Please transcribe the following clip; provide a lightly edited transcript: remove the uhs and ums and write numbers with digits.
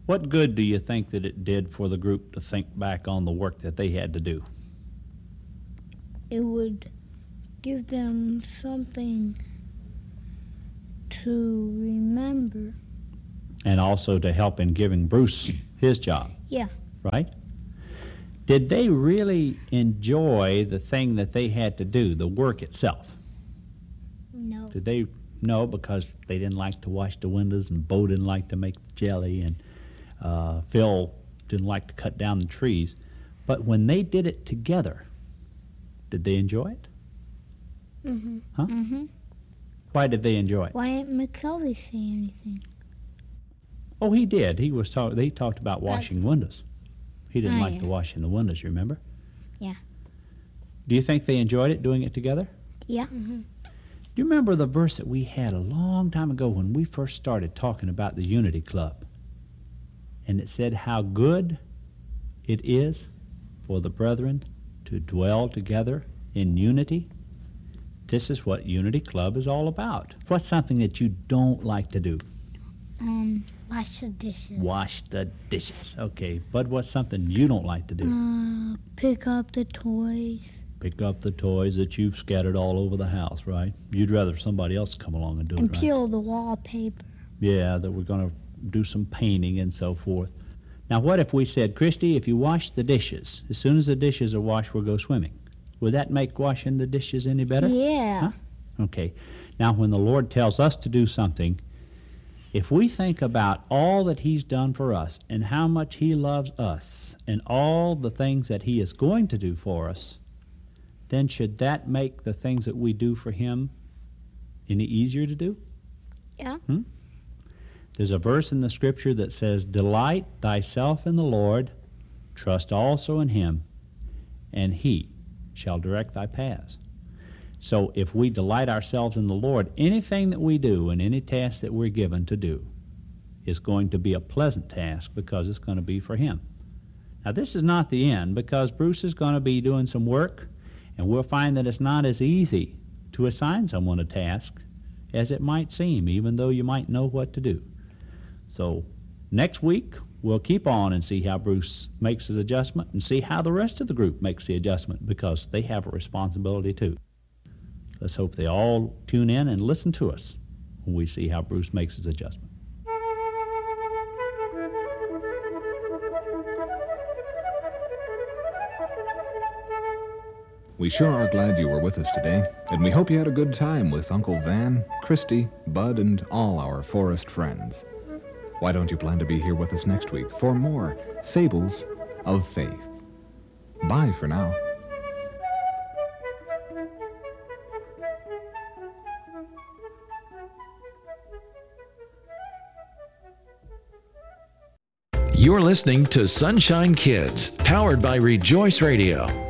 What good do you think that it did for the group to think back on the work that they had to do? It would give them something to remember. And also to help in giving Bruce his job. Yeah. Right? Did they really enjoy the thing that they had to do, the work itself? No. Did they? No, because they didn't like to wash the windows, and Bo didn't like to make the jelly, and Phil didn't like to cut down the trees. But when they did it together, did they enjoy it? Mm-hmm. Huh? Mm-hmm. Why did they enjoy it? Why didn't McKelvey say anything? Oh, he did. They talked about washing windows. He didn't like yeah. the washing the windows, you remember? Yeah. Do you think they enjoyed it, doing it together? Yeah. Mm-hmm. Do you remember the verse that we had a long time ago when we first started talking about the Unity Club? And it said how good it is for the brethren to dwell together in unity. This is what Unity Club is all about. What's something that you don't like to do? Wash the dishes. Wash the dishes. Okay, but what's something you don't like to do? Pick up the toys. Pick up the toys that you've scattered all over the house, right? You'd rather somebody else come along and do it, And right? peel the wallpaper. Yeah, that we're going to do some painting and so forth. Now, what if we said, Christy, if you wash the dishes, as soon as the dishes are washed, we'll go swimming. Would that make washing the dishes any better? Yeah. Huh? Okay. Now, when the Lord tells us to do something, if we think about all that He's done for us and how much He loves us and all the things that He is going to do for us, then should that make the things that we do for Him any easier to do? Yeah. There's a verse in the Scripture that says, delight thyself in the Lord, trust also in Him, and He shall direct thy paths. So if we delight ourselves in the Lord, anything that we do and any task that we're given to do is going to be a pleasant task because it's going to be for Him. Now, this is not the end, because Bruce is going to be doing some work, and we'll find that it's not as easy to assign someone a task as it might seem, even though you might know what to do. So next week, we'll keep on and see how Bruce makes his adjustment and see how the rest of the group makes the adjustment, because they have a responsibility too. Let's hope they all tune in and listen to us when we see how Bruce makes his adjustment. We sure are glad you were with us today, and we hope you had a good time with Uncle Van, Christy, Bud, and all our forest friends. Why don't you plan to be here with us next week for more Fables of Faith? Bye for now. You're listening to Sunshine Kids, powered by Rejoice Radio.